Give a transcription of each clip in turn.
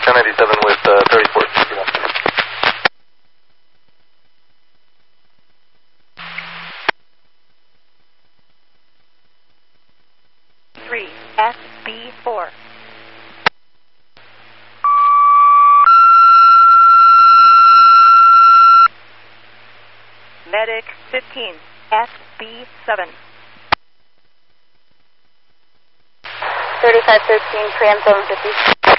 1097 with 34. 3 SB4. Medic 15 SB7. 3513, Tram 750.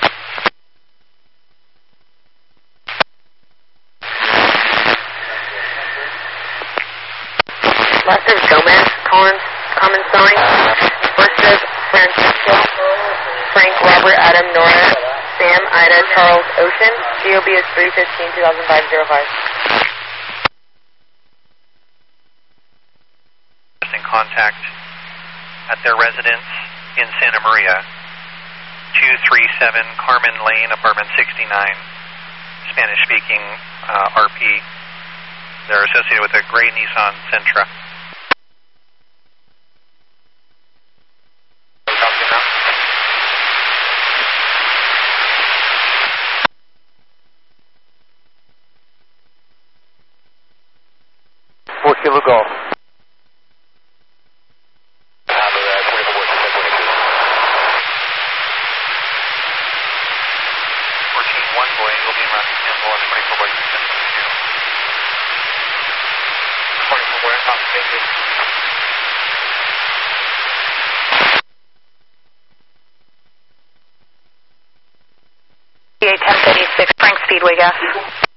Lester Gomez, Collins, common spelling. First is Francisco, Frank, Robert, Adam, Nora, Sam, Ida, Charles, Ocean. GOB is 315-2005-05. In contact at their residence in Santa Maria, 237 Carmen Lane, apartment 69, Spanish-speaking RP. They're associated with a gray Nissan Sentra. Kilo Golf. CA 1036, Frank Speedway gas.